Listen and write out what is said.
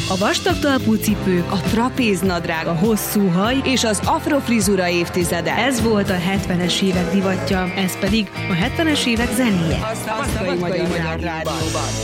A vastag talpú cipők, a trapéznadrág, a hosszú haj és az afrofrizura évtizede. Ez volt a 70-es évek divatja, ez pedig a 70-es évek zenéje. A Szabadkai Magyar Rádióban.